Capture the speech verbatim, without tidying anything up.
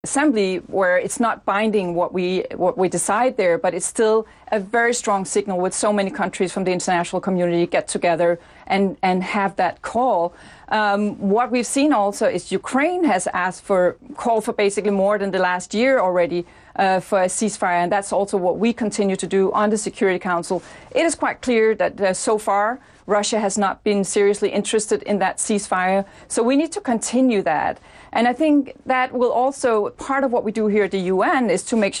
Assembly, where it's not binding what we what we decide there, but it's still a very strong signal with so many countries from the international community get together and and have that call. Um, what we've seen also is Ukraine has asked for call for basically more than the last year already uh, for a ceasefire, and that's also what we continue to do on the Security Council. It is quite clear that uh, so far Russia has not been seriously interested in that ceasefire, so we need to continue that. And I think that will also, part of what we do here at the U N is to make